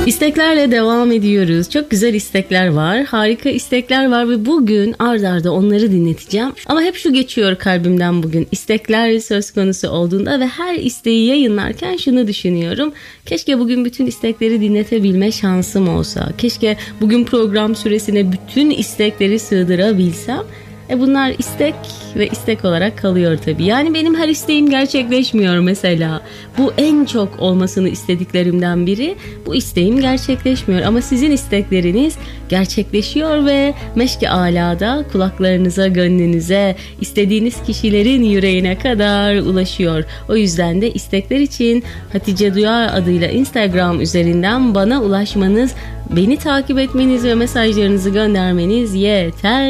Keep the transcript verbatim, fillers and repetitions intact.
İsteklerle devam ediyoruz. Çok güzel istekler var. Harika istekler var ve bugün ard arda onları dinleteceğim. Ama hep şu geçiyor kalbimden bugün. İstekler söz konusu olduğunda ve her isteği yayınlarken şunu düşünüyorum. Keşke bugün bütün istekleri dinletebilme şansım olsa. Keşke bugün program süresine bütün istekleri sığdırabilsem. E bunlar istek ve istek olarak kalıyor tabii. Yani benim her isteğim gerçekleşmiyor mesela. Bu en çok olmasını istediklerimden biri. Bu isteğim gerçekleşmiyor ama sizin istekleriniz gerçekleşiyor ve meşk-i alada kulaklarınıza, gönlünüze, istediğiniz kişilerin yüreğine kadar ulaşıyor. O yüzden de istekler için Hatice Duyar adıyla Instagram üzerinden bana ulaşmanız, beni takip etmeniz ve mesajlarınızı göndermeniz yeter.